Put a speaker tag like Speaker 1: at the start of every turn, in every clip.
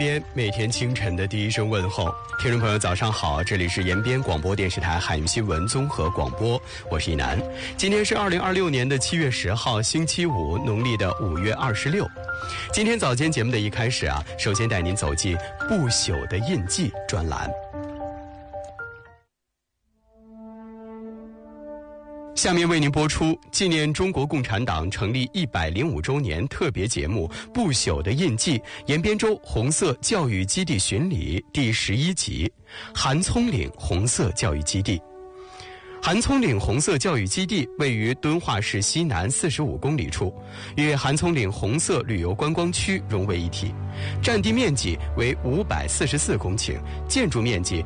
Speaker 1: 每天清晨的第一声问候，听众朋友早上好，这里是延边广播电视台海运新闻综合广播，我是一楠。今天是2026年的7月10号星期五，农历的5月26。今天早间节目的一开始首先带您走进不朽的印记专栏。下面为您播出纪念中国共产党成立105周年特别节目《不朽的印记》延边州红色教育基地巡礼第11集——韩葱岭红色教育基地。韩葱岭红色教育基地位于敦化市西南45公里处，与韩葱岭红色旅游观光区融为一体，占地面积为544公顷，建筑面积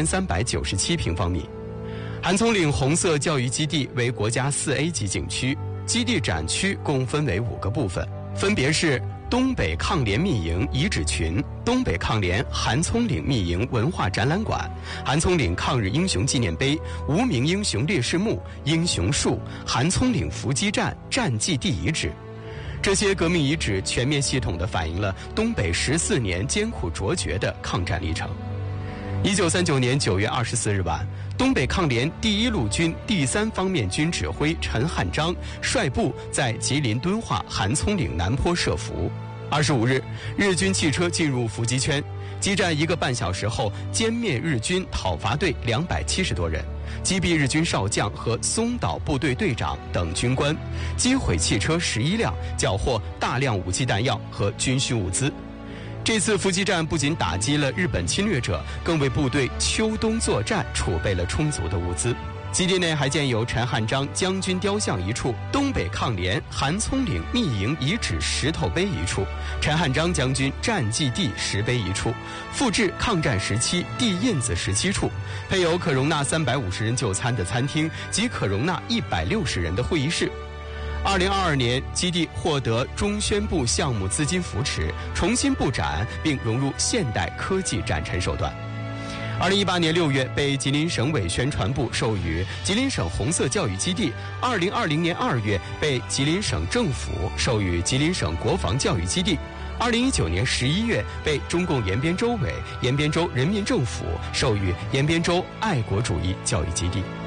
Speaker 1: 6397平方米。韩葱岭红色教育基地为国家4A 级景区，基地展区共分为5个部分，分别是东北抗联密营遗址群、东北抗联韩葱岭密营文化展览馆、韩葱岭抗日英雄纪念碑、无名英雄烈士墓、英雄树、韩葱岭伏击站战绩地遗址。这些革命遗址全面系统地反映了东北14年艰苦卓绝的抗战历程。1939年9月24日晚，东北抗联第1路军第3方面军指挥陈汉章率部在吉林敦化韩葱岭南坡设伏。25日，日军汽车进入伏击圈，激战1个半小时后，歼灭日军讨伐队270多人，击毙日军少将和松岛部队队长等军官，击毁汽车11辆，缴获大量武器弹药和军需物资。这次伏击战不仅打击了日本侵略者，更为部队秋冬作战储备了充足的物资。基地内还建有陈汉章将军雕像1处，东北抗联韩葱岭密营遗址石头碑1处，陈汉章将军战绩地石碑1处，复制抗战时期地印子17处，配有可容纳350人就餐的餐厅及可容纳160人的会议室。2022年，基地获得中宣部项目资金扶持，重新布展并融入现代科技展陈手段。2018年6月被吉林省委宣传部授予吉林省红色教育基地，2020年2月被吉林省政府授予吉林省国防教育基地，2019年11月被中共延边州委、延边州人民政府授予延边州爱国主义教育基地。